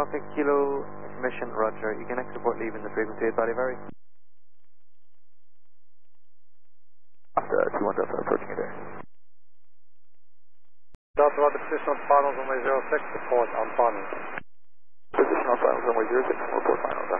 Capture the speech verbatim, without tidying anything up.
Alpha Kilo, information, roger. You can exit port leaving the frequency eight Body Vary. After two one Delta approaching you there. Delta about the position on finals runway zero six, report on finals. Position on finals runway zero six, report